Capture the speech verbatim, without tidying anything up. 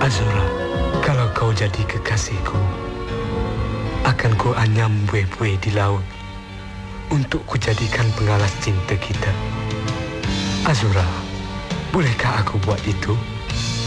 Azura, kalau kau jadi kekasihku, akan ku anyam buih-buih di laut untuk kujadikan pengalas cinta kita. Azura, bolehkah aku buat itu?